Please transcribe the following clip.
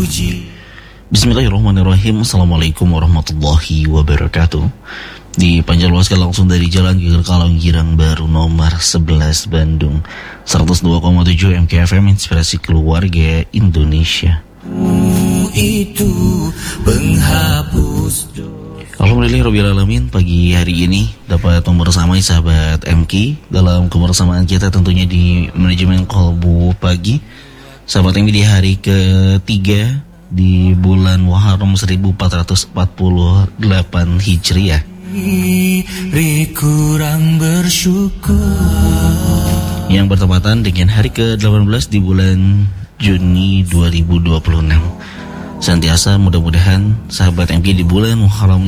Bismillahirrahmanirrahim. Assalamualaikum warahmatullahi wabarakatuh. Dipancarluaskan langsung dari Jalan Geger Kalong Girang Baru nomor 11 Bandung, 102,7 MKFM, inspirasi keluarga Indonesia. Itu penghapus. Alhamdulillahirrahmanirrahim, pagi hari ini dapat membersamai sahabat MK dalam kebersamaan kita tentunya di manajemen Kolbu Pagi. Sahabat MK di hari ketiga di bulan Muharram 1448 Hijriah. Kurang bersyukur. Yang bertepatan dengan hari ke-18 di bulan Juni 2026. Senantiasa mudah-mudahan sahabat MK di bulan Muharram